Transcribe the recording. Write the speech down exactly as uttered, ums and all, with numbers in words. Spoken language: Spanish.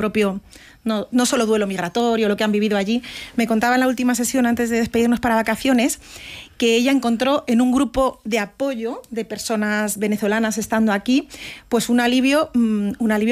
propio, no, no solo duelo migratorio, lo que han vivido allí. Me contaba en la última sesión, antes de despedirnos para vacaciones, que ella encontró en un grupo de apoyo de personas venezolanas estando aquí, pues un alivio, un alivio